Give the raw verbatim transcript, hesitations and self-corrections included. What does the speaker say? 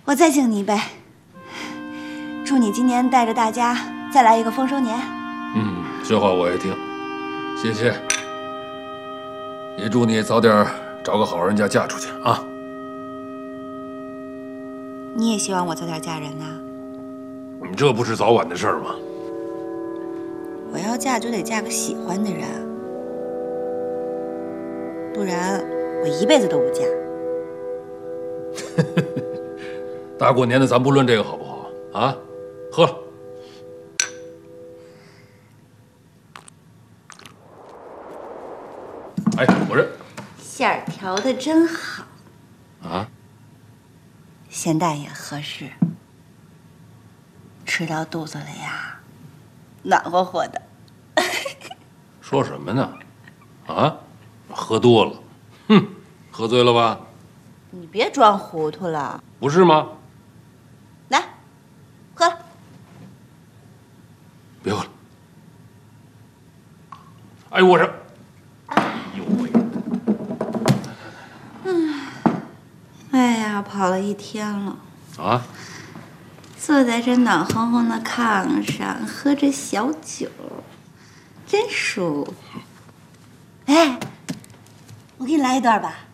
我再敬你一杯，祝你今年带着大家再来一个丰收年。 嗯，这话我也听，谢谢。也祝你早点找个好人家嫁出去啊！ 你也希望我早点嫁人呐？ 你这不是早晚的事儿吗？ 我要嫁就得嫁个喜欢的人，不然我一辈子都不嫁。 大过年的，咱不论这个好不好啊？喝了。哎，我这馅儿调的真好啊， 咸淡也合适，吃到肚子里呀，暖和和的。 说什么呢？啊，喝多了，哼，喝醉了吧？ 你别装糊涂了。 不是吗？ 来，喝了。 别喝了。哎呦，我这，哎呦喂！ 嗯，哎呀，跑了一天了啊， 坐在这暖烘烘的炕上，喝着小酒，真舒服。哎，我给你来一段吧。